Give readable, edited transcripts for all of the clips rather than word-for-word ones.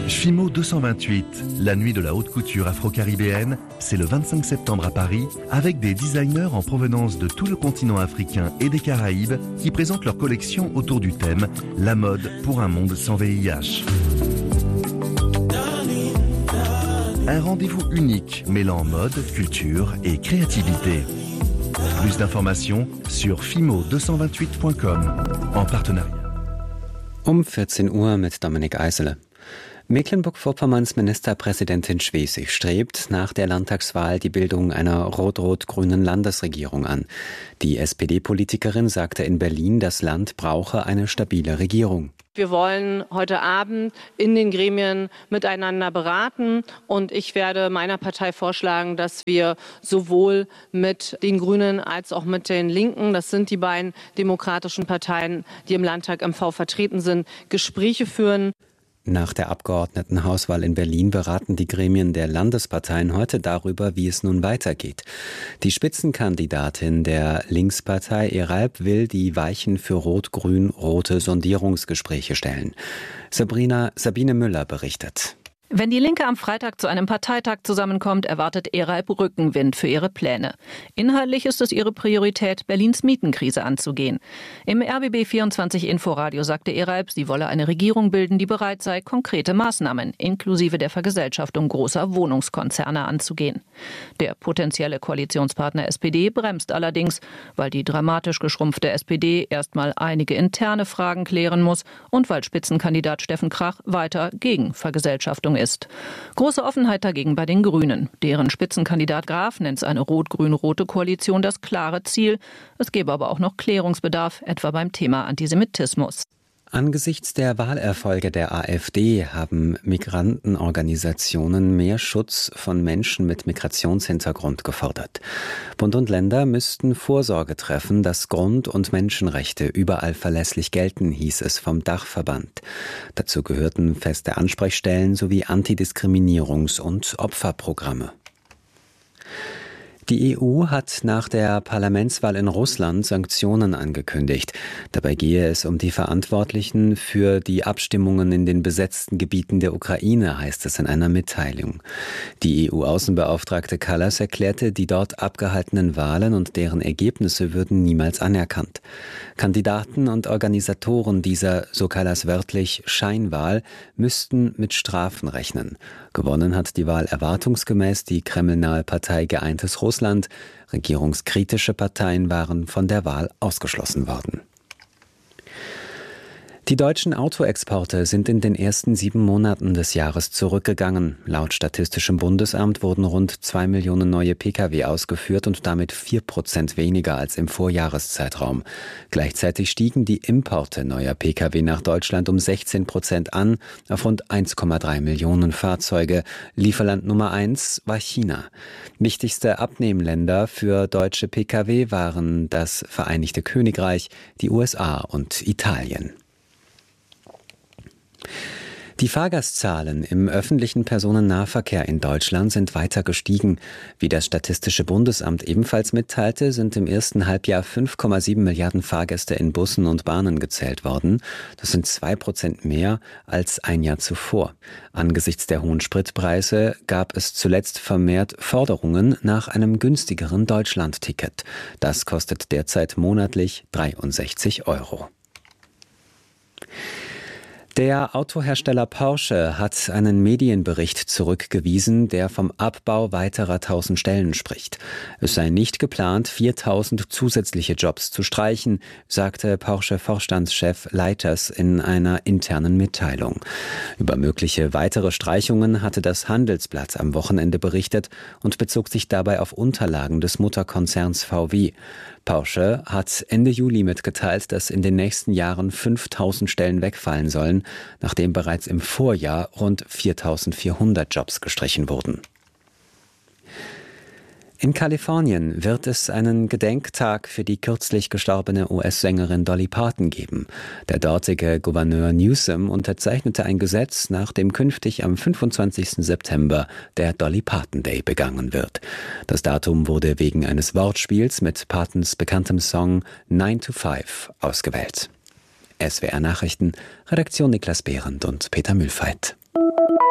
Fimo 228, la nuit de la haute couture afro-caribéenne, c'est le 25 septembre à Paris, avec des designers en provenance de tout le continent africain et des Caraïbes qui présentent leur collection autour du thème « La mode pour un monde sans VIH ». Un rendez-vous unique mêlant mode, culture et créativité. Plus d'informations sur fimo228.com en partenariat. 14 Uhr mit Dominik Eisele. Mecklenburg-Vorpommerns Ministerpräsidentin Schwesig strebt nach der Landtagswahl die Bildung einer rot-rot-grünen Landesregierung an. Die SPD-Politikerin sagte in Berlin, das Land brauche eine stabile Regierung. Wir wollen heute Abend in den Gremien miteinander beraten und ich werde meiner Partei vorschlagen, dass wir sowohl mit den Grünen als auch mit den Linken, das sind die beiden demokratischen Parteien, die im Landtag MV vertreten sind, Gespräche führen. Nach der Abgeordnetenhauswahl in Berlin beraten die Gremien der Landesparteien heute darüber, wie es nun weitergeht. Die Spitzenkandidatin der Linkspartei ERALP will die Weichen für rot-grün-rote Sondierungsgespräche stellen. Sabine Müller berichtet. Wenn die Linke am Freitag zu einem Parteitag zusammenkommt, erwartet ERALP Rückenwind für ihre Pläne. Inhaltlich ist es ihre Priorität, Berlins Mietenkrise anzugehen. Im RBB24 Inforadio sagte ERALP, sie wolle eine Regierung bilden, die bereit sei, konkrete Maßnahmen inklusive der Vergesellschaftung großer Wohnungskonzerne anzugehen. Der potenzielle Koalitionspartner SPD bremst allerdings, weil die dramatisch geschrumpfte SPD erstmal einige interne Fragen klären muss und weil Spitzenkandidat Steffen Krach weiter gegen Vergesellschaftung ist. Große Offenheit dagegen bei den Grünen. Deren Spitzenkandidat Graf nennt eine rot-grün-rote Koalition das klare Ziel. Es gäbe aber auch noch Klärungsbedarf, etwa beim Thema Antisemitismus. Angesichts der Wahlerfolge der AfD haben Migrantenorganisationen mehr Schutz von Menschen mit Migrationshintergrund gefordert. Bund und Länder müssten Vorsorge treffen, dass Grund- und Menschenrechte überall verlässlich gelten, hieß es vom Dachverband. Dazu gehörten feste Ansprechstellen sowie Antidiskriminierungs- und Opferprogramme. Die EU hat nach der Parlamentswahl in Russland Sanktionen angekündigt. Dabei gehe es um die Verantwortlichen für die Abstimmungen in den besetzten Gebieten der Ukraine, heißt es in einer Mitteilung. Die EU-Außenbeauftragte Kallas erklärte, die dort abgehaltenen Wahlen und deren Ergebnisse würden niemals anerkannt. Kandidaten und Organisatoren dieser, so Kallas wörtlich, Scheinwahl müssten mit Strafen rechnen. Gewonnen hat die Wahl erwartungsgemäß die kremlnahe Partei Geeintes Russland. Regierungskritische Parteien waren von der Wahl ausgeschlossen worden. Die deutschen Autoexporte sind in den ersten 7 Monaten des Jahres zurückgegangen. Laut Statistischem Bundesamt wurden rund 2 Millionen neue Pkw ausgeführt und damit 4% weniger als im Vorjahreszeitraum. Gleichzeitig stiegen die Importe neuer Pkw nach Deutschland um 16% an, auf rund 1,3 Millionen Fahrzeuge. Lieferland Nummer 1 war China. Wichtigste Abnehmländer für deutsche Pkw waren das Vereinigte Königreich, die USA und Italien. Die Fahrgastzahlen im öffentlichen Personennahverkehr in Deutschland sind weiter gestiegen. Wie das Statistische Bundesamt ebenfalls mitteilte, sind im ersten Halbjahr 5,7 Milliarden Fahrgäste in Bussen und Bahnen gezählt worden. Das sind 2% mehr als ein Jahr zuvor. Angesichts der hohen Spritpreise gab es zuletzt vermehrt Forderungen nach einem günstigeren Deutschland-Ticket. Das kostet derzeit monatlich 63 €. Der Autohersteller Porsche hat einen Medienbericht zurückgewiesen, der vom Abbau weiterer 1000 Stellen spricht. Es sei nicht geplant, 4000 zusätzliche Jobs zu streichen, sagte Porsche-Vorstandschef Leiters in einer internen Mitteilung. Über mögliche weitere Streichungen hatte das Handelsblatt am Wochenende berichtet und bezog sich dabei auf Unterlagen des Mutterkonzerns VW. Porsche hat Ende Juli mitgeteilt, dass in den nächsten Jahren 5000 Stellen wegfallen sollen, nachdem bereits im Vorjahr rund 4400 Jobs gestrichen wurden. In Kalifornien wird es einen Gedenktag für die kürzlich gestorbene US-Sängerin Dolly Parton geben. Der dortige Gouverneur Newsom unterzeichnete ein Gesetz, nach dem künftig am 25. September der Dolly Parton Day begangen wird. Das Datum wurde wegen eines Wortspiels mit Partons bekanntem Song 9 to 5 ausgewählt. SWR Nachrichten, Redaktion Niklas Behrendt und Peter Mühlfeit.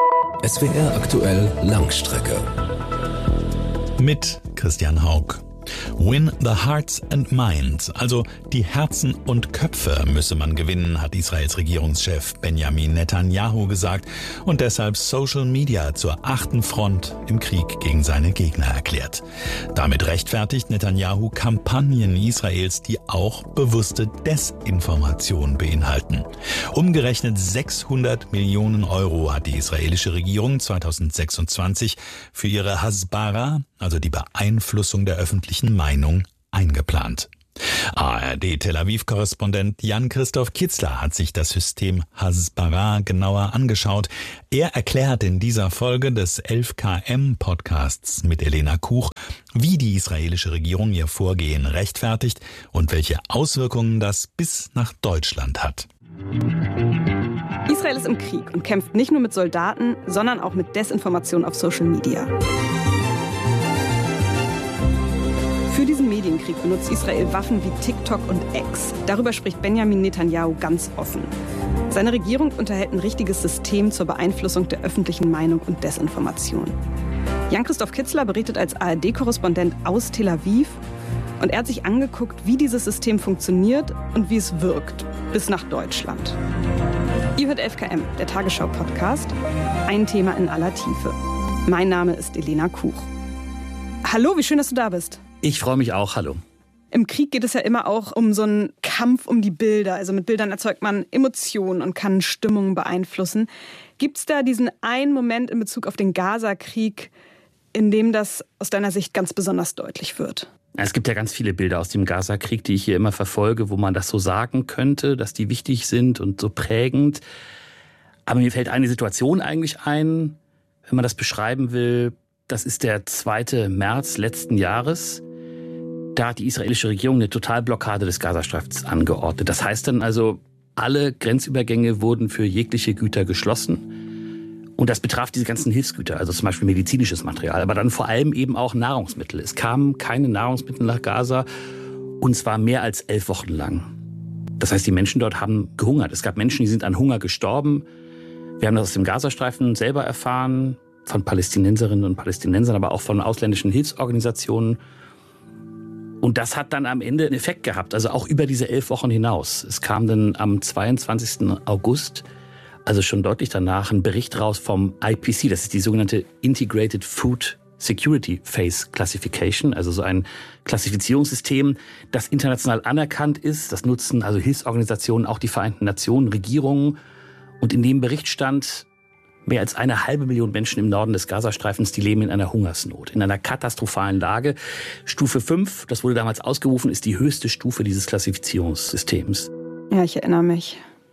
SWR aktuell Langstrecke. Mit Christian Haug. Win the hearts and minds, also die Herzen und Köpfe müsse man gewinnen, hat Israels Regierungschef Benjamin Netanyahu gesagt und deshalb Social Media zur 8. Front im Krieg gegen seine Gegner erklärt. Damit rechtfertigt Netanyahu Kampagnen Israels, die auch bewusste Desinformation beinhalten. Umgerechnet 600 Millionen Euro hat die israelische Regierung 2026 für ihre Hasbara, also die Beeinflussung der öffentlichen Meinung, eingeplant. ARD-Tel Aviv-Korrespondent Jan-Christoph Kitzler hat sich das System Hasbara genauer angeschaut. Er erklärt in dieser Folge des 11KM-Podcasts mit Elena Kuch, wie die israelische Regierung ihr Vorgehen rechtfertigt und welche Auswirkungen das bis nach Deutschland hat. Israel ist im Krieg und kämpft nicht nur mit Soldaten, sondern auch mit Desinformation auf Social Media. Für diesen Medienkrieg benutzt Israel Waffen wie TikTok und X. Darüber spricht Benjamin Netanyahu ganz offen. Seine Regierung unterhält ein richtiges System zur Beeinflussung der öffentlichen Meinung und Desinformation. Jan-Christoph Kitzler berichtet als ARD-Korrespondent aus Tel Aviv und er hat sich angeguckt, wie dieses System funktioniert und wie es wirkt, bis nach Deutschland. Ihr hört 11KM, der Tagesschau-Podcast. Ein Thema in aller Tiefe. Mein Name ist Elena Kuch. Hallo, wie schön, dass du da bist. Ich freue mich auch, hallo. Im Krieg geht es ja immer auch um so einen Kampf um die Bilder. Also mit Bildern erzeugt man Emotionen und kann Stimmungen beeinflussen. Gibt es da diesen einen Moment in Bezug auf den Gaza-Krieg, in dem das aus deiner Sicht ganz besonders deutlich wird? Es gibt ja ganz viele Bilder aus dem Gaza-Krieg, die ich hier immer verfolge, wo man das so sagen könnte, dass die wichtig sind und so prägend. Aber mir fällt eine Situation eigentlich ein, wenn man das beschreiben will. Das ist der 2. März letzten Jahres. Da hat die israelische Regierung eine Totalblockade des Gazastreifens angeordnet. Das heißt dann also, alle Grenzübergänge wurden für jegliche Güter geschlossen. Und das betraf diese ganzen Hilfsgüter, also zum Beispiel medizinisches Material, aber dann vor allem eben auch Nahrungsmittel. Es kamen keine Nahrungsmittel nach Gaza und zwar mehr als 11 Wochen lang. Das heißt, die Menschen dort haben gehungert. Es gab Menschen, die sind an Hunger gestorben. Wir haben das aus dem Gazastreifen selber erfahren, von Palästinenserinnen und Palästinensern, aber auch von ausländischen Hilfsorganisationen. Und das hat dann am Ende einen Effekt gehabt, also auch über diese 11 Wochen hinaus. Es kam dann am 22. August, also schon deutlich danach, ein Bericht raus vom IPC, das ist die sogenannte Integrated Food Security Phase Classification, also so ein Klassifizierungssystem, das international anerkannt ist. Das nutzen also Hilfsorganisationen, auch die Vereinten Nationen, Regierungen. Und in dem Bericht stand, mehr als 1,5 Million Menschen im Norden des Gazastreifens, die leben in einer Hungersnot, in einer katastrophalen Lage. Stufe 5, das wurde damals ausgerufen, ist die höchste Stufe dieses Klassifizierungssystems. Ja, ich erinnere mich.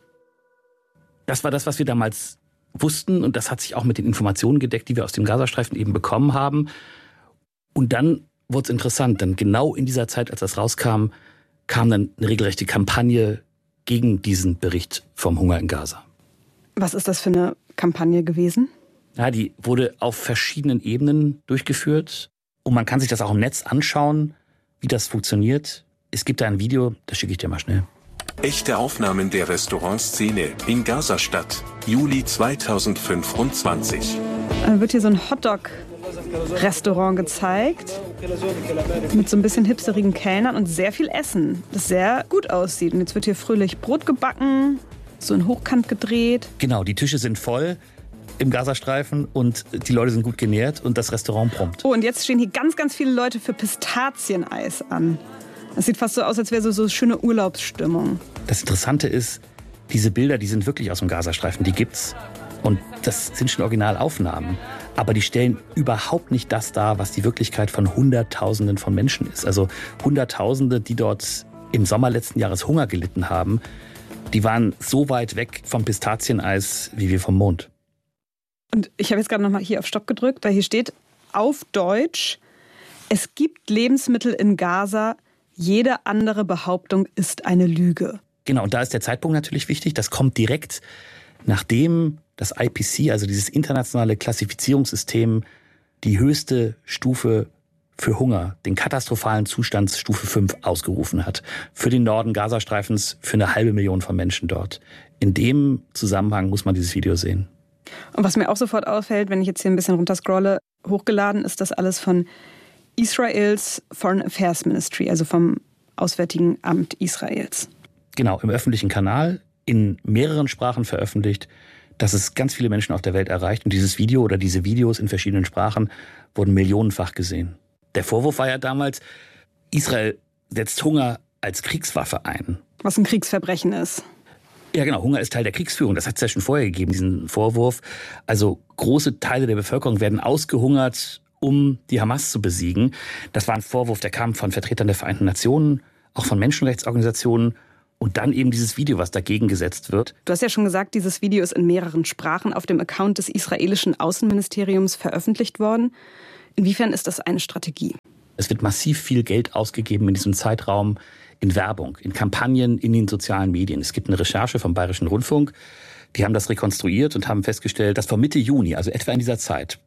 Das war das, was wir damals wussten und das hat sich auch mit den Informationen gedeckt, die wir aus dem Gazastreifen eben bekommen haben. Und dann wurde es interessant, denn genau in dieser Zeit, als das rauskam, kam dann eine regelrechte Kampagne gegen diesen Bericht vom Hunger in Gaza. Was ist das für eine Kampagne gewesen? Ja, die wurde auf verschiedenen Ebenen durchgeführt. Und man kann sich das auch im Netz anschauen, wie das funktioniert. Es gibt da ein Video, das schicke ich dir mal schnell. Echte Aufnahmen der Restaurantszene in Gaza-Stadt, Juli 2025. Dann wird hier so ein Hotdog-Restaurant gezeigt, mit so ein bisschen hipsterigen Kellnern und sehr viel Essen, das sehr gut aussieht. Und jetzt wird hier fröhlich Brot gebacken, so in Hochkant gedreht. Genau, die Tische sind voll im Gazastreifen und die Leute sind gut genährt und das Restaurant prompt. Oh, und jetzt stehen hier ganz, ganz viele Leute für Pistazieneis an. Das sieht fast so aus, als wäre so schöne Urlaubsstimmung. Das Interessante ist, diese Bilder, die sind wirklich aus dem Gazastreifen, die gibt's. Und das sind schon Originalaufnahmen. Aber die stellen überhaupt nicht das dar, was die Wirklichkeit von Hunderttausenden von Menschen ist. Also Hunderttausende, die dort im Sommer letzten Jahres Hunger gelitten haben, die waren so weit weg vom Pistazieneis wie wir vom Mond. Und ich habe jetzt gerade noch mal hier auf Stopp gedrückt, weil hier steht auf Deutsch, es gibt Lebensmittel in Gaza, jede andere Behauptung ist eine Lüge. Genau, und da ist der Zeitpunkt natürlich wichtig. Das kommt direkt, nachdem das IPC, also dieses internationale Klassifizierungssystem, die höchste Stufe für Hunger, den katastrophalen Zustand Stufe 5 ausgerufen hat. Für den Norden Gazastreifens, für 1,5 Million von Menschen dort. In dem Zusammenhang muss man dieses Video sehen. Und was mir auch sofort auffällt, wenn ich jetzt hier ein bisschen runterscrolle, hochgeladen ist das alles von Israels Foreign Affairs Ministry, also vom Auswärtigen Amt Israels. Genau, im öffentlichen Kanal, in mehreren Sprachen veröffentlicht, dass es ganz viele Menschen auf der Welt erreicht. Und dieses Video oder diese Videos in verschiedenen Sprachen wurden millionenfach gesehen. Der Vorwurf war ja damals, Israel setzt Hunger als Kriegswaffe ein. Was ein Kriegsverbrechen ist. Ja genau, Hunger ist Teil der Kriegsführung. Das hat es ja schon vorher gegeben, diesen Vorwurf. Also große Teile der Bevölkerung werden ausgehungert, um die Hamas zu besiegen. Das war ein Vorwurf, der kam von Vertretern der Vereinten Nationen, auch von Menschenrechtsorganisationen. Und dann eben dieses Video, was dagegen gesetzt wird. Du hast ja schon gesagt, dieses Video ist in mehreren Sprachen auf dem Account des israelischen Außenministeriums veröffentlicht worden. Inwiefern ist das eine Strategie? Es wird massiv viel Geld ausgegeben in diesem Zeitraum in Werbung, in Kampagnen, in den sozialen Medien. Es gibt eine Recherche vom Bayerischen Rundfunk, die haben das rekonstruiert und haben festgestellt, dass von Mitte Juni, also etwa in dieser Zeit,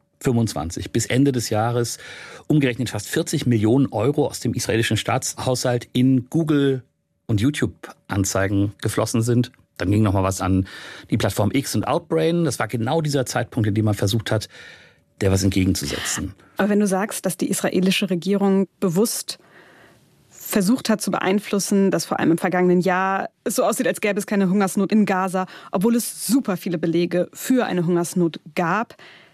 25 bis Ende des Jahres, umgerechnet fast 40 Millionen Euro aus dem israelischen Staatshaushalt in Google und YouTube-Anzeigen geflossen sind. Dann ging noch mal was an die Plattform X und Outbrain. Das war genau dieser Zeitpunkt, in dem man versucht hat, der was entgegenzusetzen. Aber wenn du sagst, dass die israelische Regierung bewusst versucht hat zu beeinflussen, dass vor allem im vergangenen Jahr es so aussieht, als gäbe es keine Hungersnot in Gaza, obwohl es super viele Belege für eine Hungersnot gab,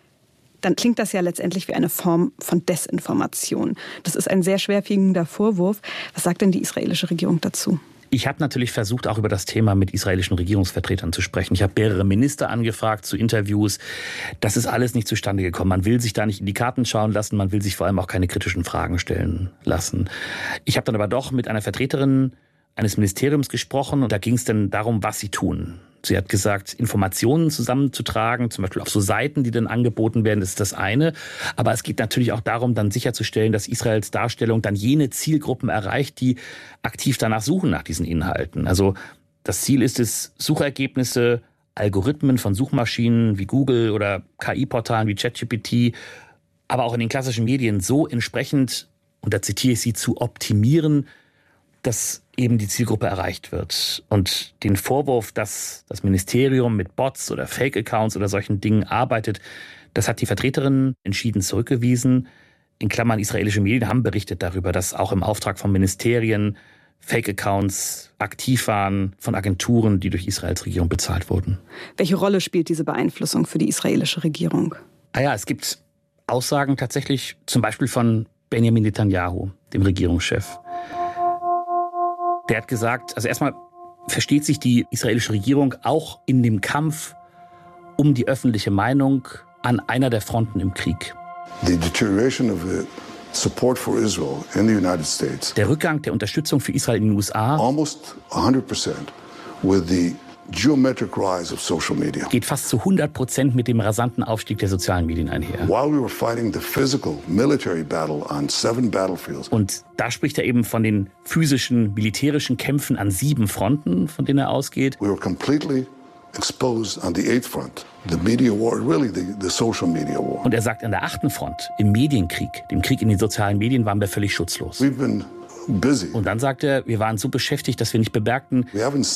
dann klingt das ja letztendlich wie eine Form von Desinformation. Das ist ein sehr schwerwiegender Vorwurf. Was sagt denn die israelische Regierung dazu? Ich habe natürlich versucht, auch über das Thema mit israelischen Regierungsvertretern zu sprechen. Ich habe mehrere Minister angefragt zu Interviews. Das ist alles nicht zustande gekommen. Man will sich da nicht in die Karten schauen lassen. Man will sich vor allem auch keine kritischen Fragen stellen lassen. Ich habe dann aber doch mit einer Vertreterin eines Ministeriums gesprochen und da ging es dann darum, was sie tun. Sie hat gesagt, Informationen zusammenzutragen, zum Beispiel auf so Seiten, die dann angeboten werden, das ist das eine. Aber es geht natürlich auch darum, dann sicherzustellen, dass Israels Darstellung dann jene Zielgruppen erreicht, die aktiv danach suchen, nach diesen Inhalten. Also das Ziel ist es, Suchergebnisse, Algorithmen von Suchmaschinen wie Google oder KI-Portalen wie ChatGPT, aber auch in den klassischen Medien so entsprechend, und da zitiere ich sie, zu optimieren, dass eben die Zielgruppe erreicht wird. Und den Vorwurf, dass das Ministerium mit Bots oder Fake-Accounts oder solchen Dingen arbeitet, das hat die Vertreterin entschieden zurückgewiesen. In Klammern, israelische Medien haben berichtet darüber, dass auch im Auftrag von Ministerien Fake-Accounts aktiv waren von Agenturen, die durch Israels Regierung bezahlt wurden. Welche Rolle spielt diese Beeinflussung für die israelische Regierung? Es gibt Aussagen tatsächlich, zum Beispiel von Benjamin Netanyahu, dem Regierungschef. Der hat gesagt, also erstmal versteht sich die israelische Regierung auch in dem Kampf um die öffentliche Meinung an einer der Fronten im Krieg. The deterioration of the support for Israel in the United States. Der Rückgang der Unterstützung für Israel in den USA almost 100% with the geometric rise of social media. Geht fast zu 100% mit dem rasanten Aufstieg der sozialen Medien einher. While we were fighting the physical military battle on 7 battlefields. Und da spricht er eben von den physischen, militärischen Kämpfen an 7 Fronten, von denen er ausgeht. We were completely exposed on the 8th front. The media war, really the social media war. Und er sagt, an der 8. Front, im Medienkrieg, dem Krieg in den sozialen Medien, waren wir völlig schutzlos. We've been busy. Und dann sagt er, wir waren so beschäftigt, dass wir nicht bemerkten,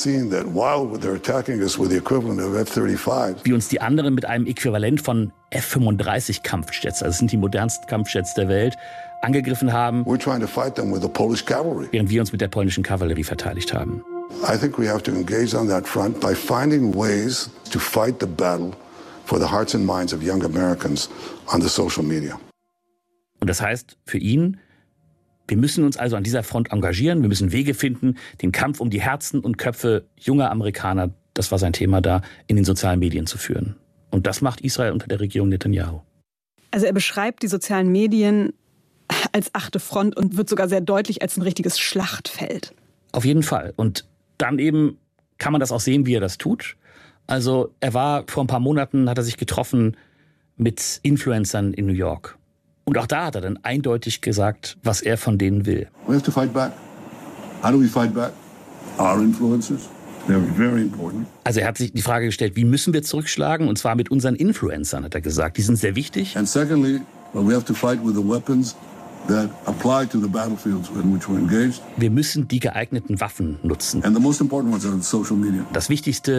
wie uns die anderen mit einem Äquivalent von F-35 Kampfjets, also das sind die modernsten Kampfjets der Welt, angegriffen haben, während wir uns mit der polnischen Kavallerie verteidigt haben. I think we have to engage on that front by finding ways to fight the battle for the hearts and minds of young Americans on the social media. Und das heißt für ihn, wir müssen uns also an dieser Front engagieren, wir müssen Wege finden, den Kampf um die Herzen und Köpfe junger Amerikaner, das war sein Thema da, in den sozialen Medien zu führen. Und das macht Israel unter der Regierung Netanyahu. Also er beschreibt die sozialen Medien als 8. Front und wird sogar sehr deutlich als ein richtiges Schlachtfeld. Auf jeden Fall. Und dann eben kann man das auch sehen, wie er das tut. Also er war vor ein paar Monaten, hat er sich getroffen mit Influencern in New York. Und auch da hat er dann eindeutig gesagt, was er von denen will. We have to fight back. How do we fight back? Our influencers, they're very important. Also er hat sich die Frage gestellt, wie müssen wir zurückschlagen? Und zwar mit unseren Influencern, hat er gesagt. Die sind sehr wichtig. And secondly, we have to fight with the weapons that apply to the battlefields in which we're engaged. Wir müssen die geeigneten Waffen nutzen. And the most important ones are social media. Das Wichtigste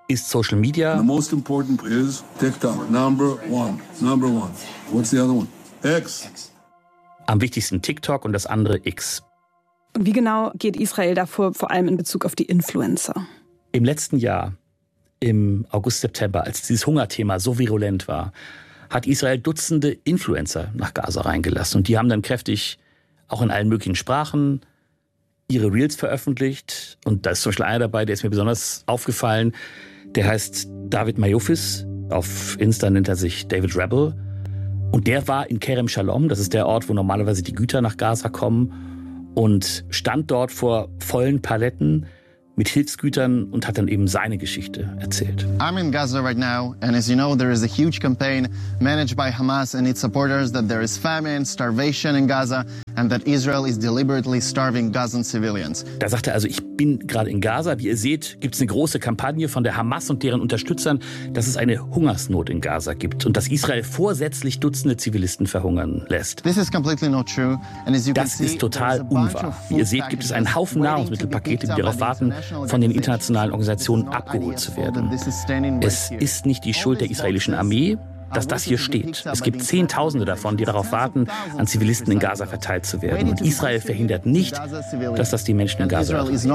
ist Social Media. The most important is TikTok. Number one. What's the other one? X. Am wichtigsten TikTok und das andere X. Und wie genau geht Israel davor, vor allem in Bezug auf die Influencer? Im letzten Jahr, im August, September, als dieses Hungerthema so virulent war, hat Israel Dutzende Influencer nach Gaza reingelassen. Und die haben dann kräftig, auch in allen möglichen Sprachen, ihre Reels veröffentlicht. Und da ist zum Beispiel einer dabei, der ist mir besonders aufgefallen. Der heißt David Mayofis. Auf Insta nennt er sich David Rebel. Und der war in Kerem Shalom. Das ist der Ort, wo normalerweise die Güter nach Gaza kommen. Und stand dort vor vollen Paletten mit Hilfsgütern und hat dann eben seine Geschichte erzählt. I'm in Gaza right now, and as you know, there is a huge campaign managed by Hamas and its supporters that there is famine, starvation in Gaza and that Israel is deliberately starving Gazan civilians. Da sagt er also, ich bin gerade in Gaza. Wie ihr seht, gibt es eine große Kampagne von der Hamas und deren Unterstützern, dass es eine Hungersnot in Gaza gibt und dass Israel vorsätzlich Dutzende Zivilisten verhungern lässt. This is completely not true. And as you can Das see, ist total unwahr. Wie ihr seht, gibt es einen Haufen Nahrungsmittelpakete, die darauf warten, von den internationalen Organisationen abgeholt zu werden. Es ist nicht die Schuld der israelischen Armee, dass das hier steht. Es gibt Zehntausende davon, die darauf warten, an Zivilisten in Gaza verteilt zu werden. Und Israel verhindert nicht, dass das die Menschen in Gaza erreicht.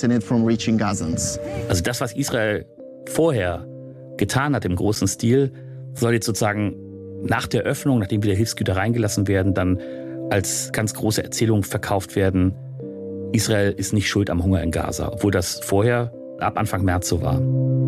Also das, was Israel vorher getan hat im großen Stil, soll jetzt sozusagen nach der Öffnung, nachdem wieder Hilfsgüter reingelassen werden, dann als ganz große Erzählung verkauft werden. Israel ist nicht schuld am Hunger in Gaza, obwohl das vorher ab Anfang März so war.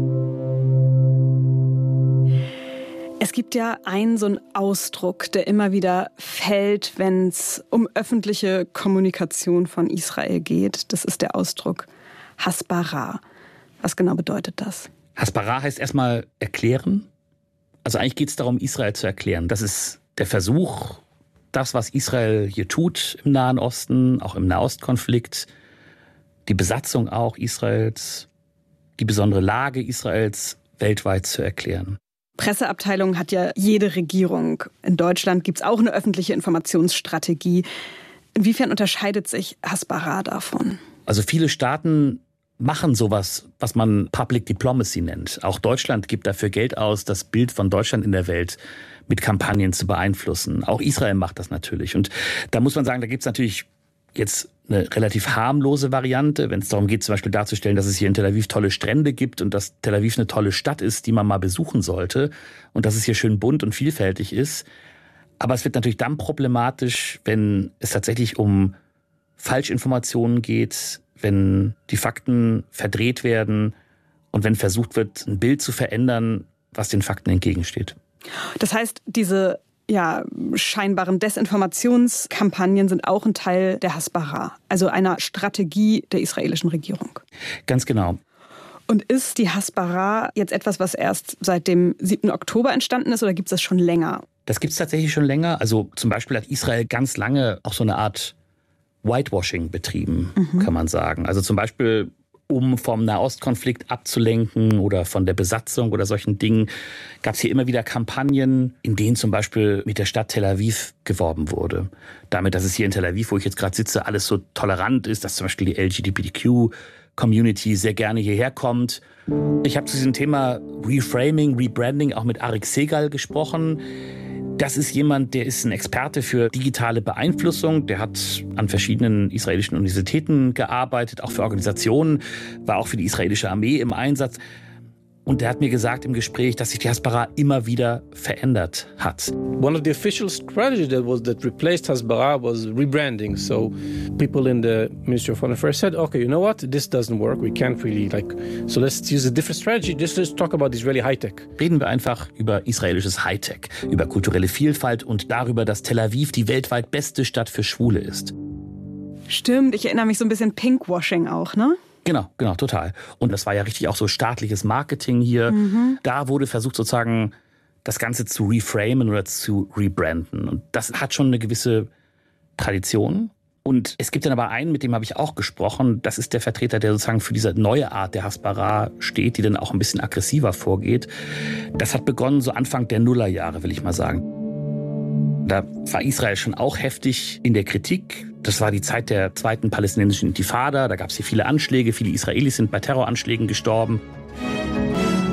Es gibt ja so einen Ausdruck, der immer wieder fällt, wenn es um öffentliche Kommunikation von Israel geht. Das ist der Ausdruck Hasbara. Was genau bedeutet das? Hasbara heißt erstmal erklären. Also eigentlich geht es darum, Israel zu erklären. Das ist der Versuch, das, was Israel hier tut im Nahen Osten, auch im Nahostkonflikt, die Besatzung auch Israels, die besondere Lage Israels weltweit zu erklären. Presseabteilung hat ja jede Regierung. In Deutschland gibt es auch eine öffentliche Informationsstrategie. Inwiefern unterscheidet sich Hasbara davon? Also viele Staaten machen sowas, was man Public Diplomacy nennt. Auch Deutschland gibt dafür Geld aus, das Bild von Deutschland in der Welt mit Kampagnen zu beeinflussen. Auch Israel macht das natürlich. Und da muss man sagen, da gibt es natürlich jetzt eine relativ harmlose Variante, wenn es darum geht, zum Beispiel darzustellen, dass es hier in Tel Aviv tolle Strände gibt und dass Tel Aviv eine tolle Stadt ist, die man mal besuchen sollte und dass es hier schön bunt und vielfältig ist. Aber es wird natürlich dann problematisch, wenn es tatsächlich um Falschinformationen geht, wenn die Fakten verdreht werden und wenn versucht wird, ein Bild zu verändern, was den Fakten entgegensteht. Das heißt, diese scheinbaren Desinformationskampagnen sind auch ein Teil der Hasbara, also einer Strategie der israelischen Regierung. Ganz genau. Und ist die Hasbara jetzt etwas, was erst seit dem 7. Oktober entstanden ist oder gibt es das schon länger? Das gibt es tatsächlich schon länger. Also zum Beispiel hat Israel ganz lange auch so eine Art Whitewashing betrieben, kann man sagen. Also zum Beispiel, um vom Nahostkonflikt abzulenken oder von der Besatzung oder solchen Dingen, gab es hier immer wieder Kampagnen, in denen zum Beispiel mit der Stadt Tel Aviv geworben wurde. Damit, dass es hier in Tel Aviv, wo ich jetzt gerade sitze, alles so tolerant ist, dass zum Beispiel die LGBTQ-Community sehr gerne hierher kommt. Ich habe zu diesem Thema Reframing, Rebranding auch mit Arik Segal gesprochen. Das ist jemand, der ist ein Experte für digitale Beeinflussung. Der hat an verschiedenen israelischen Universitäten gearbeitet, auch für Organisationen, war auch für die israelische Armee im Einsatz. Und der hat mir gesagt im Gespräch, dass sich die Hasbara immer wieder verändert hat. One of the official strategies that replaced Hasbara was rebranding. So people in the Ministry of Foreign Affairs said, okay, you know what, this doesn't work. We can't really so let's use a different strategy. Let's talk about Israeli Hightech. Reden wir einfach über israelisches Hightech, über kulturelle Vielfalt und darüber, dass Tel Aviv die weltweit beste Stadt für Schwule ist. Stimmt, ich erinnere mich so ein bisschen Pinkwashing auch, ne? Genau, total. Und das war ja richtig auch so staatliches Marketing hier. Da wurde versucht sozusagen das Ganze zu reframen oder zu rebranden. Und das hat schon eine gewisse Tradition. Und es gibt dann aber einen, mit dem habe ich auch gesprochen. Das ist der Vertreter, der sozusagen für diese neue Art der Hasbara steht, die dann auch ein bisschen aggressiver vorgeht. Das hat begonnen so Anfang der Nullerjahre, will ich mal sagen. Da war Israel schon auch heftig in der Kritik. Das war die Zeit der zweiten palästinensischen Intifada. Da gab es hier viele Anschläge. Viele Israelis sind bei Terroranschlägen gestorben.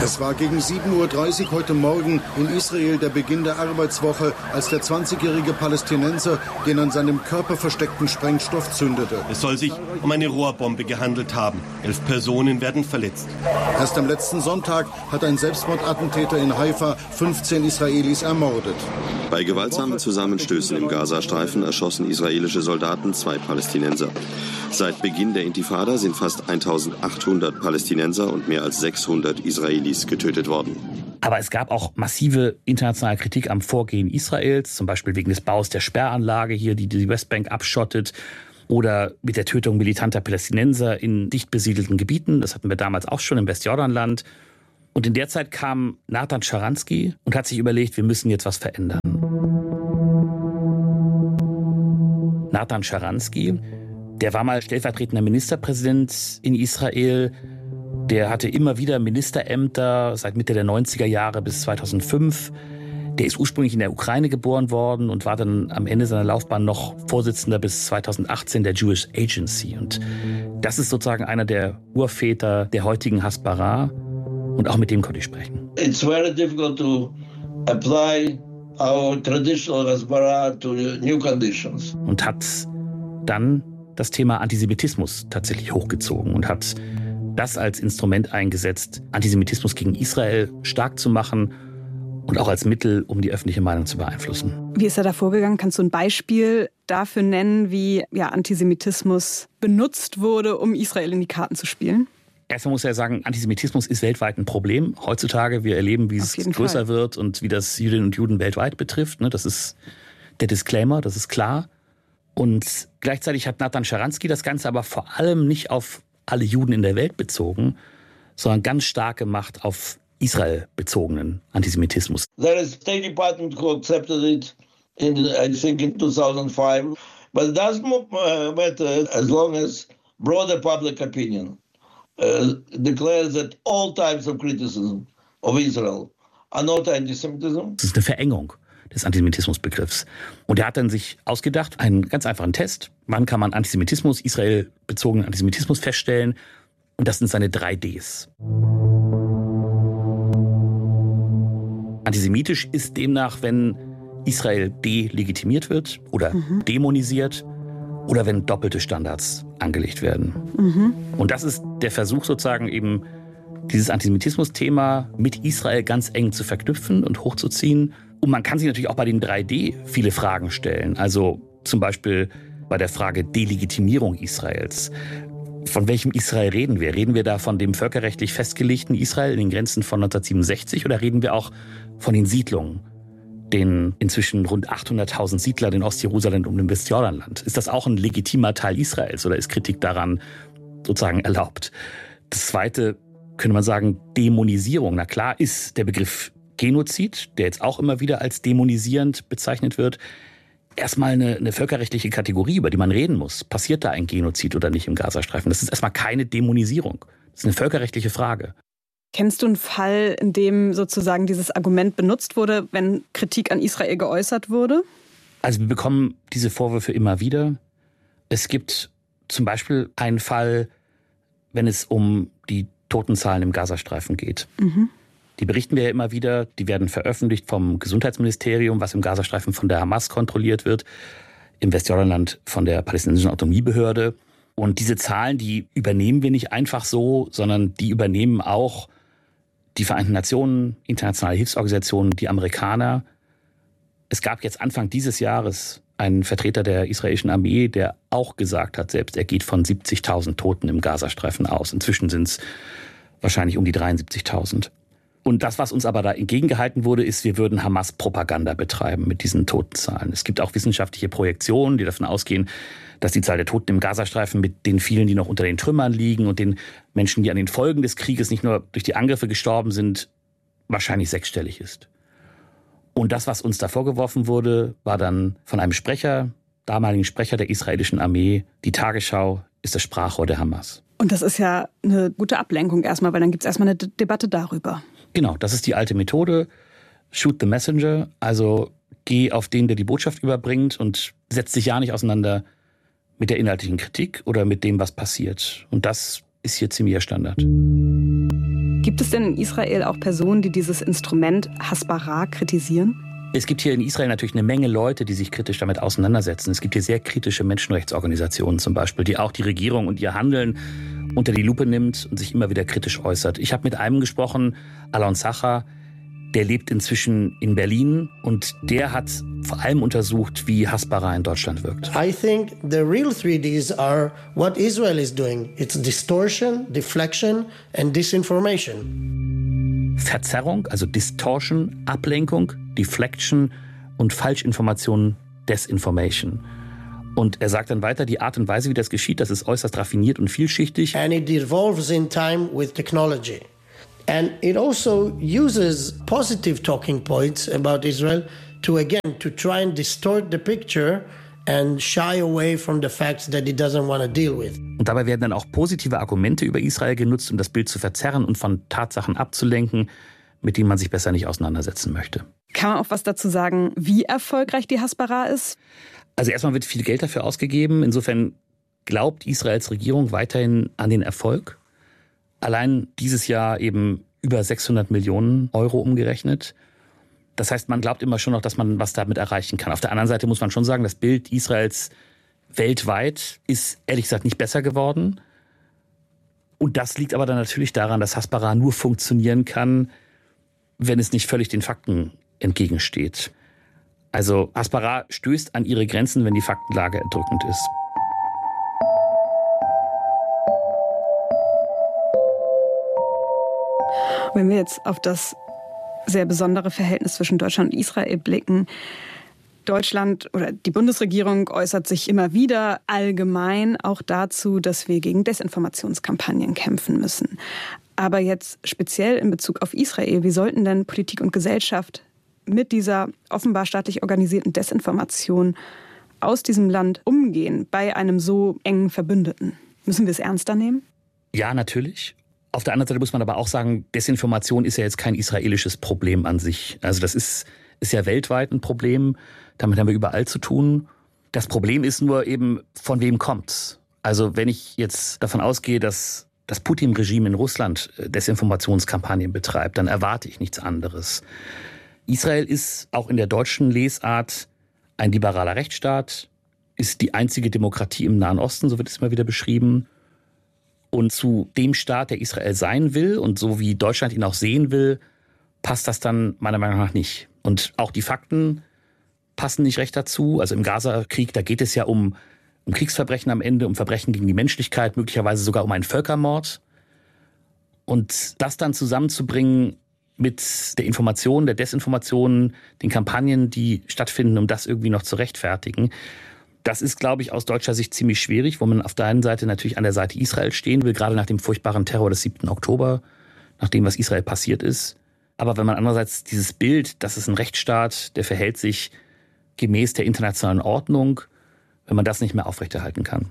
Es war gegen 7:30 Uhr heute Morgen in Israel der Beginn der Arbeitswoche, als der 20-jährige Palästinenser den an seinem Körper versteckten Sprengstoff zündete. Es soll sich um eine Rohrbombe gehandelt haben. 11 Personen werden verletzt. Erst am letzten Sonntag hat ein Selbstmordattentäter in Haifa 15 Israelis ermordet. Bei gewaltsamen Zusammenstößen im Gazastreifen erschossen israelische Soldaten 2 Palästinenser. Seit Beginn der Intifada sind fast 1800 Palästinenser und mehr als 600 Israelis getötet worden. Aber es gab auch massive internationale Kritik am Vorgehen Israels, zum Beispiel wegen des Baus der Sperranlage hier, die die Westbank abschottet, oder mit der Tötung militanter Palästinenser in dicht besiedelten Gebieten. Das hatten wir damals auch schon im Westjordanland. Und in der Zeit kam Natan Sharansky und hat sich überlegt, wir müssen jetzt was verändern. Natan Sharansky, der war mal stellvertretender Ministerpräsident in Israel. Der hatte immer wieder Ministerämter seit Mitte der 90er Jahre bis 2005. Der ist ursprünglich in der Ukraine geboren worden und war dann am Ende seiner Laufbahn noch Vorsitzender bis 2018 der Jewish Agency. Und das ist sozusagen einer der Urväter der heutigen Hasbara. Und auch mit dem konnte ich sprechen. It's very difficult to apply our traditional Hasbara to new conditions. Und hat dann das Thema Antisemitismus tatsächlich hochgezogen und hat das als Instrument eingesetzt, Antisemitismus gegen Israel stark zu machen und auch als Mittel, um die öffentliche Meinung zu beeinflussen. Wie ist er da vorgegangen? Kannst du ein Beispiel dafür nennen, wie Antisemitismus benutzt wurde, um Israel in die Karten zu spielen? Erstmal muss ich ja sagen, Antisemitismus ist weltweit ein Problem. Heutzutage, wir erleben, wie es größer wird und wie das Jüdinnen und Juden weltweit betrifft. Das ist der Disclaimer, das ist klar. Und gleichzeitig hat Natan Sharansky das Ganze aber vor allem nicht auf alle Juden in der Welt bezogen, sondern ganz stark gemacht auf Israel bezogenen Antisemitismus. There is a State Department who accepted it I think in 2005, but it doesn't matter as long as broader public opinion declares that all types of criticism of Israel are not antisemitism. Das ist eine Verengung des Antisemitismusbegriffs. Und er hat dann sich ausgedacht, einen ganz einfachen Test. Wann kann man Antisemitismus, Israel-bezogenen Antisemitismus feststellen? Und das sind seine 3 Ds. Antisemitisch ist demnach, wenn Israel delegitimiert wird oder dämonisiert oder wenn doppelte Standards angelegt werden. Und das ist der Versuch sozusagen eben, dieses Antisemitismus-Thema mit Israel ganz eng zu verknüpfen und hochzuziehen. Und man kann sich natürlich auch bei den 3D viele Fragen stellen. Also zum Beispiel bei der Frage Delegitimierung Israels. Von welchem Israel reden wir? Reden wir da von dem völkerrechtlich festgelegten Israel in den Grenzen von 1967 oder reden wir auch von den Siedlungen, den inzwischen rund 800.000 Siedlern in Ostjerusalem und im Westjordanland? Ist das auch ein legitimer Teil Israels oder ist Kritik daran sozusagen erlaubt? Das Zweite könnte man sagen, Dämonisierung. Na klar ist der Begriff Genozid, der jetzt auch immer wieder als dämonisierend bezeichnet wird, erstmal eine völkerrechtliche Kategorie, über die man reden muss. Passiert da ein Genozid oder nicht im Gazastreifen? Das ist erstmal keine Dämonisierung. Das ist eine völkerrechtliche Frage. Kennst du einen Fall, in dem sozusagen dieses Argument benutzt wurde, wenn Kritik an Israel geäußert wurde? Also wir bekommen diese Vorwürfe immer wieder. Es gibt zum Beispiel einen Fall, wenn es um die Totenzahlen im Gazastreifen geht. Die berichten wir ja immer wieder, die werden veröffentlicht vom Gesundheitsministerium, was im Gazastreifen von der Hamas kontrolliert wird, im Westjordanland von der palästinensischen Autonomiebehörde. Und diese Zahlen, die übernehmen wir nicht einfach so, sondern die übernehmen auch die Vereinten Nationen, internationale Hilfsorganisationen, die Amerikaner. Es gab jetzt Anfang dieses Jahres einen Vertreter der israelischen Armee, der auch gesagt hat, selbst er geht von 70.000 Toten im Gazastreifen aus. Inzwischen sind es wahrscheinlich um die 73.000. Und das, was uns aber da entgegengehalten wurde, ist, wir würden Hamas-Propaganda betreiben mit diesen Totenzahlen. Es gibt auch wissenschaftliche Projektionen, die davon ausgehen, dass die Zahl der Toten im Gazastreifen mit den vielen, die noch unter den Trümmern liegen und den Menschen, die an den Folgen des Krieges nicht nur durch die Angriffe gestorben sind, wahrscheinlich 6-stellig ist. Und das, was uns da vorgeworfen wurde, war dann von einem Sprecher, damaligen Sprecher der israelischen Armee, die Tagesschau ist das Sprachrohr der Hamas. Und das ist ja eine gute Ablenkung erstmal, weil dann gibt es erstmal eine Debatte darüber. Genau, das ist die alte Methode. Shoot the messenger, also geh auf den, der die Botschaft überbringt und setz dich ja nicht auseinander mit der inhaltlichen Kritik oder mit dem, was passiert. Und das ist hier ziemlicher Standard. Gibt es denn in Israel auch Personen, die dieses Instrument Hasbara kritisieren? Es gibt hier in Israel natürlich eine Menge Leute, die sich kritisch damit auseinandersetzen. Es gibt hier sehr kritische Menschenrechtsorganisationen zum Beispiel, die auch die Regierung und ihr Handeln unter die Lupe nimmt und sich immer wieder kritisch äußert. Ich habe mit einem gesprochen, Alon Sacher, der lebt inzwischen in Berlin und der hat vor allem untersucht, wie Hasbara in Deutschland wirkt. I think the real 3Ds are what Israel is doing. It's distortion, deflection and disinformation. Verzerrung, also Distortion, Ablenkung, Deflection und Falschinformation, Desinformation. Und er sagt dann weiter, die Art und Weise, wie das geschieht, das ist äußerst raffiniert und vielschichtig. And it evolves in time with technology. And it also uses positive talking points about Israel to try and distort the picture and shy away from the facts that it doesn't want to deal with. Und dabei werden dann auch positive Argumente über Israel genutzt, um das Bild zu verzerren und von Tatsachen abzulenken, mit denen man sich besser nicht auseinandersetzen möchte. Kann man auch was dazu sagen, wie erfolgreich die Hasbara ist? Also erstmal wird viel Geld dafür ausgegeben. Insofern glaubt Israels Regierung weiterhin an den Erfolg. Allein dieses Jahr eben über 600 Millionen Euro umgerechnet. Das heißt, man glaubt immer schon noch, dass man was damit erreichen kann. Auf der anderen Seite muss man schon sagen, das Bild Israels weltweit ist ehrlich gesagt nicht besser geworden. Und das liegt aber dann natürlich daran, dass Hasbara nur funktionieren kann, wenn es nicht völlig den Fakten entgegensteht. Also Hasbara stößt an ihre Grenzen, wenn die Faktenlage erdrückend ist. Wenn wir jetzt auf das sehr besondere Verhältnis zwischen Deutschland und Israel blicken, Deutschland oder die Bundesregierung äußert sich immer wieder allgemein auch dazu, dass wir gegen Desinformationskampagnen kämpfen müssen. Aber jetzt speziell in Bezug auf Israel, wie sollten denn Politik und Gesellschaft mit dieser offenbar staatlich organisierten Desinformation aus diesem Land umgehen bei einem so engen Verbündeten? Müssen wir es ernster nehmen? Ja, natürlich. Auf der anderen Seite muss man aber auch sagen, Desinformation ist ja jetzt kein israelisches Problem an sich. Also das ist ja weltweit ein Problem. Damit haben wir überall zu tun. Das Problem ist nur eben, von wem kommt's? Also wenn ich jetzt davon ausgehe, dass das Putin-Regime in Russland Desinformationskampagnen betreibt, dann erwarte ich nichts anderes. Israel ist auch in der deutschen Lesart ein liberaler Rechtsstaat, ist die einzige Demokratie im Nahen Osten, so wird es immer wieder beschrieben. Und zu dem Staat, der Israel sein will und so wie Deutschland ihn auch sehen will, passt das dann meiner Meinung nach nicht. Und auch die Fakten passen nicht recht dazu. Also im Gaza-Krieg, da geht es ja um Kriegsverbrechen am Ende, um Verbrechen gegen die Menschlichkeit, möglicherweise sogar um einen Völkermord. Und das dann zusammenzubringen mit der Information, der Desinformation, den Kampagnen, die stattfinden, um das irgendwie noch zu rechtfertigen, das ist, glaube ich, aus deutscher Sicht ziemlich schwierig, wo man auf der einen Seite natürlich an der Seite Israel stehen will, gerade nach dem furchtbaren Terror des 7. Oktober, nach dem, was Israel passiert ist. Aber wenn man andererseits dieses Bild, das ist ein Rechtsstaat, der verhält sich gemäß der internationalen Ordnung, wenn man das nicht mehr aufrechterhalten kann.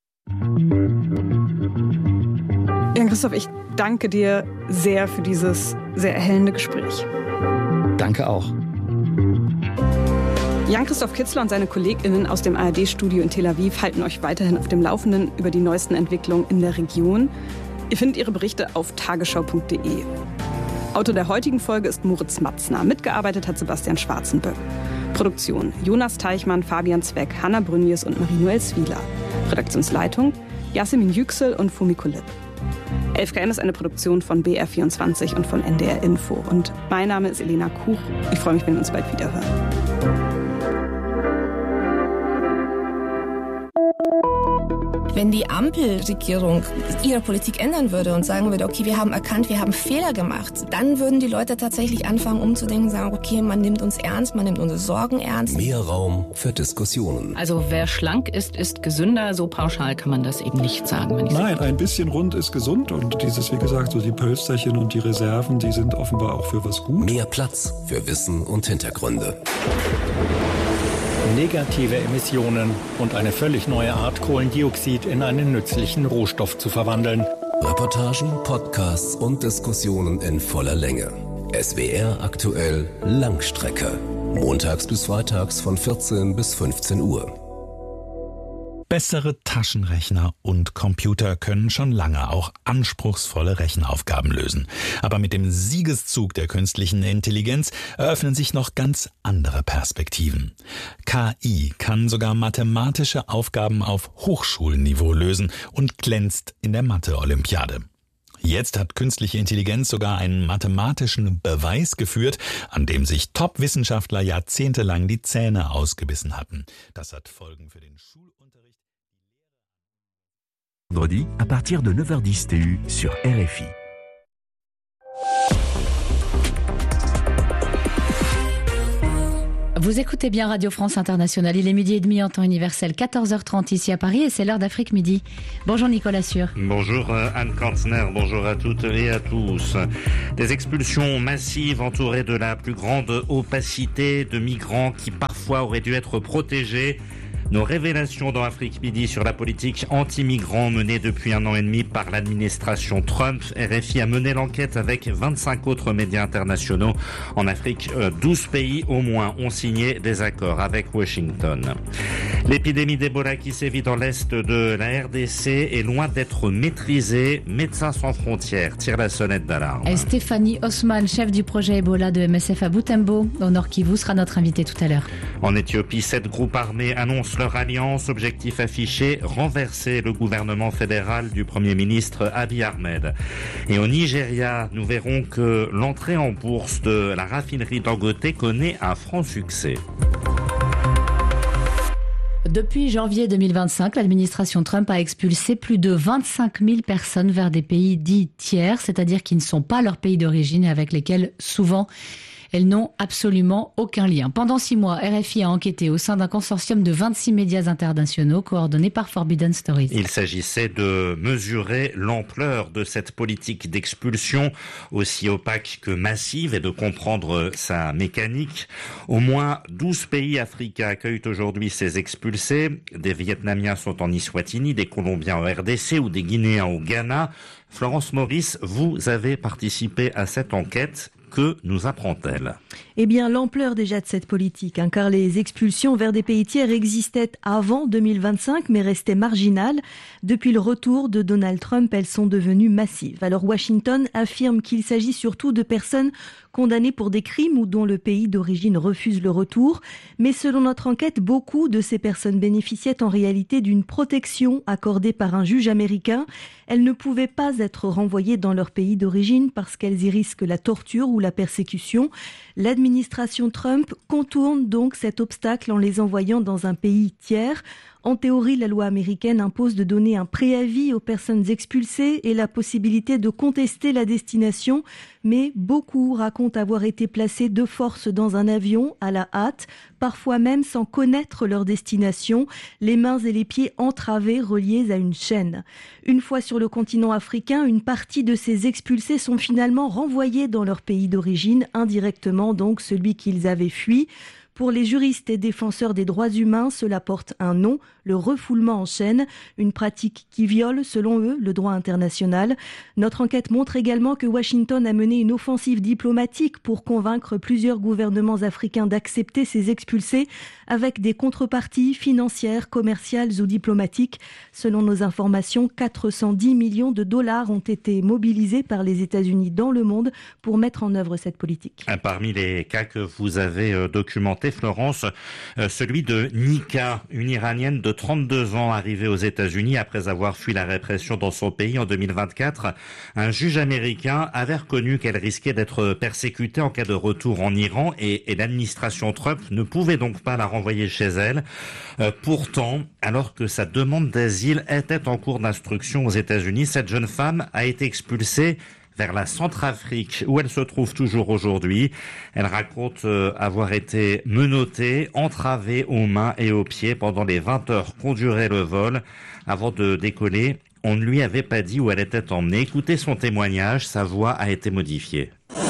Jan-Christoph, ich danke dir sehr für dieses sehr erhellende Gespräch. Danke auch. Jan-Christoph Kitzler und seine KollegInnen aus dem ARD-Studio in Tel Aviv halten euch weiterhin auf dem Laufenden über die neuesten Entwicklungen in der Region. Ihr findet ihre Berichte auf tagesschau.de. Autor der heutigen Folge ist Moritz Matzner. Mitgearbeitet hat Sebastian Schwarzenböck. Produktion Jonas Teichmann, Fabian Zweck, Hanna Brünjes und Marie-Noël Swieler. Redaktionsleitung Yasemin Yüksel und Fumiko Lipp. 11KM ist eine Produktion von BR24 und von NDR Info. Und mein Name ist Elena Kuch. Ich freue mich, wenn wir uns bald wieder hören. Wenn die Ampelregierung ihre Politik ändern würde und sagen würde, okay, wir haben erkannt, wir haben Fehler gemacht, dann würden die Leute tatsächlich anfangen umzudenken und sagen, okay, man nimmt uns ernst, man nimmt unsere Sorgen ernst. Mehr Raum für Diskussionen. Also wer schlank ist gesünder, so pauschal kann man das eben nicht sagen. Nein, ein bisschen rund ist gesund und dieses, wie gesagt, so die Pölsterchen und die Reserven, die sind offenbar auch für was gut. Mehr Platz für Wissen und Hintergründe. Negative Emissionen und eine völlig neue Art Kohlendioxid in einen nützlichen Rohstoff zu verwandeln. Reportagen, Podcasts und Diskussionen in voller Länge. SWR aktuell Langstrecke. Montags bis freitags von 14 bis 15 Uhr. Bessere Taschenrechner und Computer können schon lange auch anspruchsvolle Rechenaufgaben lösen. Aber mit dem Siegeszug der künstlichen Intelligenz eröffnen sich noch ganz andere Perspektiven. KI kann sogar mathematische Aufgaben auf Hochschulniveau lösen und glänzt in der Mathe-Olympiade. Jetzt hat künstliche Intelligenz sogar einen mathematischen Beweis geführt, an dem sich Top-Wissenschaftler jahrzehntelang die Zähne ausgebissen hatten. Das hat Folgen für den Schulunterricht. Vendredi à partir de 9h10 TU sur RFI. Vous écoutez bien Radio France Internationale. Il est 12h30 en temps universel, 14h30 ici à Paris et c'est l'heure d'Afrique Midi. Bonjour Nicolas Sûr. Bonjour Anne Kantner, bonjour à toutes et à tous. Des expulsions massives entourées de la plus grande opacité de migrants qui parfois auraient dû être protégés. Nos révélations dans Afrique Midi sur la politique anti-migrants menée depuis 1 an et demi par l'administration Trump. RFI a mené l'enquête avec 25 autres médias internationaux. En Afrique, 12 pays au moins ont signé des accords avec Washington. L'épidémie d'Ebola qui sévit dans l'est de la RDC est loin d'être maîtrisée. Médecins sans frontières tire la sonnette d'alarme. Et Stéphanie Osman, chef du projet Ebola de MSF à Butembo, au Nord Kivu, sera notre invitée tout à l'heure. En Éthiopie, 7 groupes armés annoncent leur alliance, objectif affiché, renverser le gouvernement fédéral du Premier ministre Abiy Ahmed. Et au Nigeria, nous verrons que l'entrée en bourse de la raffinerie Dangote connaît un franc succès. Depuis janvier 2025, l'administration Trump a expulsé plus de 25 000 personnes vers des pays dits tiers, c'est-à-dire qui ne sont pas leur pays d'origine et avec lesquels souvent elles n'ont absolument aucun lien. Pendant 6 mois, RFI a enquêté au sein d'un consortium de 26 médias internationaux coordonnés par Forbidden Stories. Il s'agissait de mesurer l'ampleur de cette politique d'expulsion, aussi opaque que massive, et de comprendre sa mécanique. Au moins 12 pays africains accueillent aujourd'hui ces expulsés. Des Vietnamiens sont en Eswatini, des Colombiens en RDC ou des Guinéens au Ghana. Florence Maurice, vous avez participé à cette enquête. Que nous apprend-elle ? Eh bien, l'ampleur déjà de cette politique, car les expulsions vers des pays tiers existaient avant 2025, mais restaient marginales. Depuis le retour de Donald Trump, elles sont devenues massives. Alors Washington affirme qu'il s'agit surtout de personnes condamnées pour des crimes ou dont le pays d'origine refuse le retour. Mais selon notre enquête, beaucoup de ces personnes bénéficiaient en réalité d'une protection accordée par un juge américain. Elles ne pouvaient pas être renvoyées dans leur pays d'origine parce qu'elles y risquent la torture ou la persécution. L'administration Trump contourne donc cet obstacle en les envoyant dans un pays tiers. En théorie, la loi américaine impose de donner un préavis aux personnes expulsées et la possibilité de contester la destination, mais beaucoup racontent avoir été placés de force dans un avion à la hâte, parfois même sans connaître leur destination, les mains et les pieds entravés reliés à une chaîne. Une fois sur le continent africain, une partie de ces expulsés sont finalement renvoyés dans leur pays d'origine, indirectement donc celui qu'ils avaient fui. Pour les juristes et défenseurs des droits humains, cela porte un nom, le refoulement en chaîne, une pratique qui viole, selon eux, le droit international. Notre enquête montre également que Washington a mené une offensive diplomatique pour convaincre plusieurs gouvernements africains d'accepter ces expulsés avec des contreparties financières, commerciales ou diplomatiques. Selon nos informations, 410 millions de dollars ont été mobilisés par les États-Unis dans le monde pour mettre en œuvre cette politique. Parmi les cas que vous avez documentés, Florence, celui de Nika, une Iranienne de 32 ans arrivée aux États-Unis après avoir fui la répression dans son pays en 2024. Un juge américain avait reconnu qu'elle risquait d'être persécutée en cas de retour en Iran et l'administration Trump ne pouvait donc pas la renvoyer chez elle. Pourtant, alors que sa demande d'asile était en cours d'instruction aux États-Unis, cette jeune femme a été expulsée vers la Centrafrique, où elle se trouve toujours aujourd'hui. Elle raconte avoir été menottée, entravée aux mains et aux pieds pendant les 20 heures qu'ont duré le vol. Avant de décoller, on ne lui avait pas dit où elle était emmenée. Écoutez son témoignage, sa voix a été modifiée.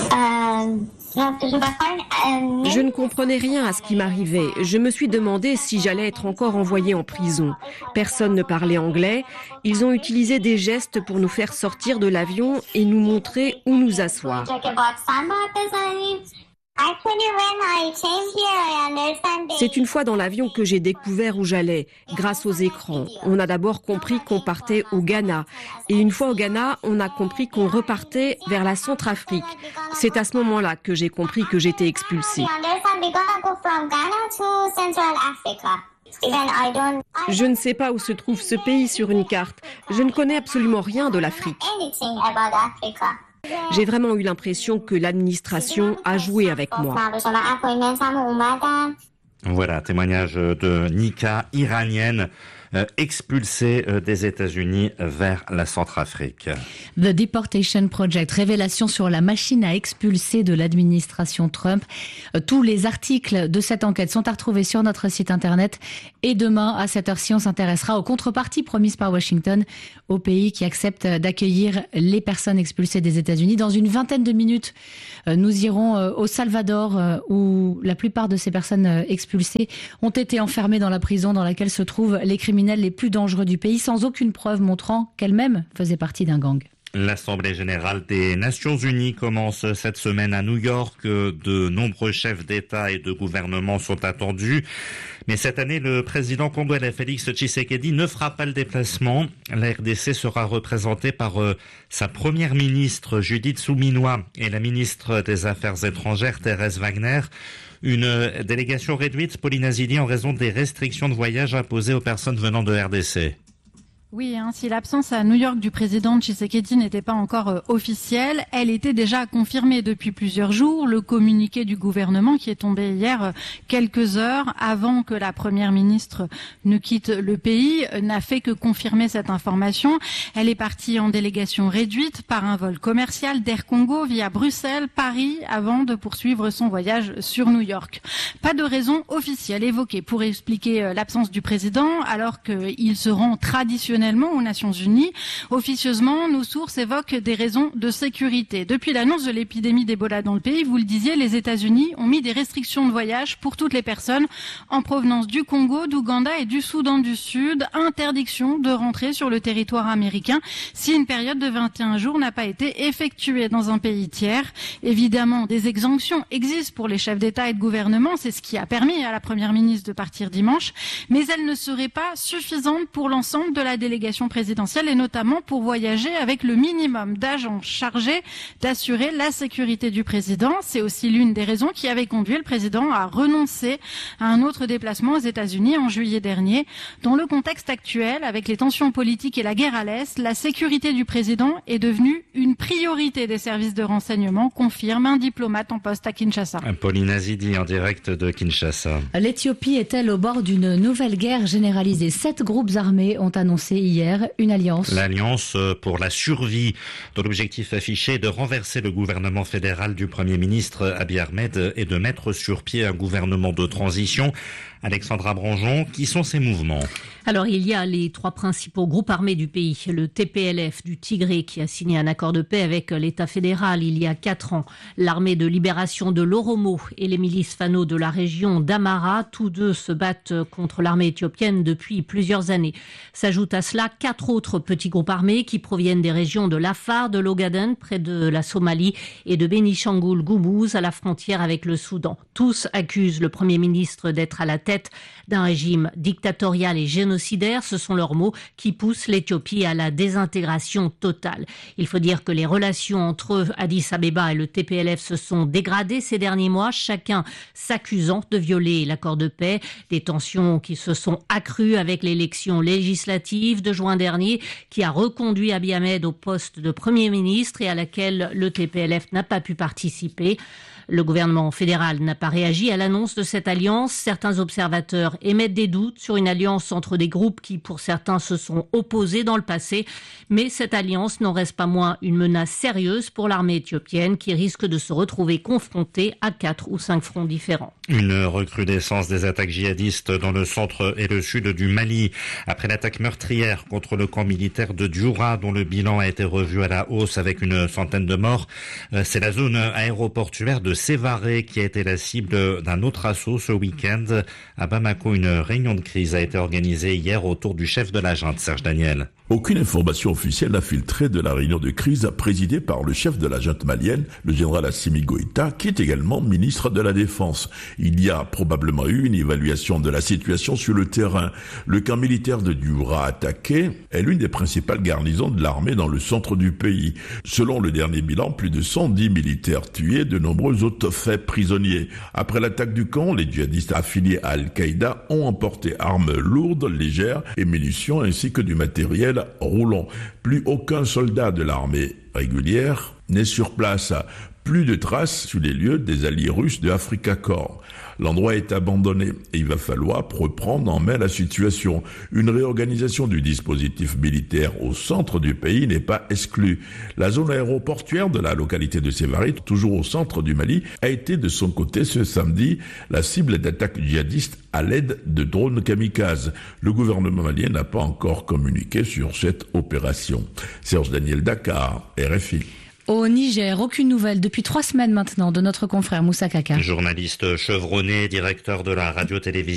Je ne comprenais rien à ce qui m'arrivait. Je me suis demandé si j'allais être encore envoyée en prison. Personne ne parlait anglais. Ils ont utilisé des gestes pour nous faire sortir de l'avion et nous montrer où nous asseoir. C'est une fois dans l'avion que j'ai découvert où j'allais, grâce aux écrans. On a d'abord compris qu'on partait au Ghana. Et une fois au Ghana, on a compris qu'on repartait vers la Centrafrique. C'est à ce moment-là que j'ai compris que j'étais expulsée. Je ne sais pas où se trouve ce pays sur une carte. Je ne connais absolument rien de l'Afrique. J'ai vraiment eu l'impression que l'administration a joué avec moi. Voilà, témoignage de Nika, iranienne, expulsée des États-Unis vers la Centrafrique. The Deportation Project, révélation sur la machine à expulser de l'administration Trump. Tous les articles de cette enquête sont à retrouver sur notre site internet. Et demain, à cette heure-ci, on s'intéressera aux contreparties promises par Washington aux pays qui acceptent d'accueillir les personnes expulsées des États-Unis. Dans une vingtaine de minutes, nous irons au Salvador, où la plupart de ces personnes expulsées ont été enfermées dans la prison dans laquelle se trouvent les criminels les plus dangereux du pays, sans aucune preuve montrant qu'elles-mêmes faisaient partie d'un gang. L'Assemblée générale des Nations unies commence cette semaine à New York. De nombreux chefs d'État et de gouvernement sont attendus. Mais cette année, le président congolais Félix Tshisekedi ne fera pas le déplacement. La RDC sera représentée par sa première ministre Judith Suminwa et la ministre des Affaires étrangères Thérèse Wagner. Une délégation réduite, Pauline Azili, en raison des restrictions de voyage imposées aux personnes venant de RDC. Oui, si l'absence à New York du président Tshisekedi n'était pas encore officielle, elle était déjà confirmée depuis plusieurs jours. Le communiqué du gouvernement qui est tombé hier, quelques heures avant que la première ministre ne quitte le pays, n'a fait que confirmer cette information. Elle est partie en délégation réduite par un vol commercial d'Air Congo via Bruxelles, Paris, avant de poursuivre son voyage sur New York. Pas de raison officielle évoquée pour expliquer l'absence du président, alors qu'il se rend traditionnellement aux Nations Unies. Officieusement, nos sources évoquent des raisons de sécurité. Depuis l'annonce de l'épidémie d'Ebola dans le pays, vous le disiez, les États-Unis ont mis des restrictions de voyage pour toutes les personnes en provenance du Congo, d'Ouganda et du Soudan du Sud. Interdiction de rentrer sur le territoire américain si une période de 21 jours n'a pas été effectuée dans un pays tiers. Évidemment, des exemptions existent pour les chefs d'État et de gouvernement. C'est ce qui a permis à la première ministre de partir dimanche. Mais elles ne seraient pas suffisantes pour l'ensemble de la délégation présidentielle et notamment pour voyager avec le minimum d'agents chargés d'assurer la sécurité du président. C'est aussi l'une des raisons qui avait conduit le président à renoncer à un autre déplacement aux États-Unis en juillet dernier. Dans le contexte actuel, avec les tensions politiques et la guerre à l'Est, la sécurité du président est devenue une priorité des services de renseignement, confirme un diplomate en poste à Kinshasa. Pauline Azidi en direct de Kinshasa. L'Éthiopie est-elle au bord d'une nouvelle guerre généralisée? 7 groupes armés ont annoncé hier une alliance. L'alliance pour la survie, dont l'objectif affiché est de renverser le gouvernement fédéral du Premier ministre Abiy Ahmed et de mettre sur pied un gouvernement de transition. Alexandra Branjon, qui sont ces mouvements? Alors, il y a les 3 principaux groupes armés du pays. Le TPLF du Tigré, qui a signé un accord de paix avec l'État fédéral il y a 4 ans. L'armée de libération de l'Oromo et les milices Fano de la région d'Amara. Tous deux se battent contre l'armée éthiopienne depuis plusieurs années. S'ajoutent à cela 4 autres petits groupes armés qui proviennent des régions de l'Afar, de l'Ogaden, près de la Somalie, et de Bénichangul-Goumouz, à la frontière avec le Soudan. Tous accusent le Premier ministre d'être à la tête d'un régime dictatorial et génocidaire, ce sont leurs mots, qui poussent l'Éthiopie à la désintégration totale. Il faut dire que les relations entre Addis Abeba et le TPLF se sont dégradées ces derniers mois, chacun s'accusant de violer l'accord de paix. Des tensions qui se sont accrues avec l'élection législative de juin dernier, qui a reconduit Abiy Ahmed au poste de Premier ministre et à laquelle le TPLF n'a pas pu participer. Le gouvernement fédéral n'a pas réagi à l'annonce de cette alliance. Certains observateurs émettent des doutes sur une alliance entre des groupes qui, pour certains, se sont opposés dans le passé. Mais cette alliance n'en reste pas moins une menace sérieuse pour l'armée éthiopienne qui risque de se retrouver confrontée à 4 ou 5 fronts différents. Une recrudescence des attaques djihadistes dans le centre et le sud du Mali. Après l'attaque meurtrière contre le camp militaire de Djoura, dont le bilan a été revu à la hausse avec une centaine de morts, c'est la zone aéroportuaire de Sévaré qui a été la cible d'un autre assaut ce week-end. À Bamako, une réunion de crise a été organisée hier autour du chef de la junte, Serge Daniel. Aucune information officielle n'a filtré de la réunion de crise présidée par le chef de la junte malienne, le général Assimi Goïta, qui est également ministre de la Défense. Il y a probablement eu une évaluation de la situation sur le terrain. Le camp militaire de Dioura attaqué est l'une des principales garnisons de l'armée dans le centre du pays. Selon le dernier bilan, plus de 110 militaires tués, de nombreux autres faits prisonniers. Après l'attaque du camp, les djihadistes affiliés à Al-Qaïda ont emporté armes lourdes, légères et munitions ainsi que du matériel roulant. Plus aucun soldat de l'armée régulière n'est sur place. Plus de traces sur les lieux des alliés russes de Afrika Korps. L'endroit est abandonné et il va falloir reprendre en main la situation. Une réorganisation du dispositif militaire au centre du pays n'est pas exclue. La zone aéroportuaire de la localité de Sévaré, toujours au centre du Mali, a été de son côté ce samedi la cible d'attaques djihadistes à l'aide de drones kamikazes. Le gouvernement malien n'a pas encore communiqué sur cette opération. Serge Daniel, Dakar, RFI. Au Niger, aucune nouvelle depuis 3 semaines maintenant de notre confrère Moussa Kaka. Journaliste chevronné, directeur de la radio-télévision